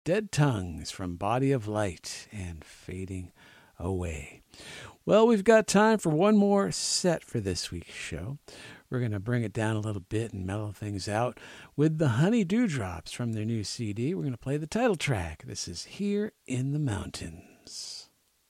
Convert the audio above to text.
Dead Tongues from Body of Light and Fading Away. Well, we've got time for one more set for this week's show. We're going to bring it down a little bit and mellow things out with the Honey Dewdrops from their new CD. We're going to play the title track. This is Here in the Mountains.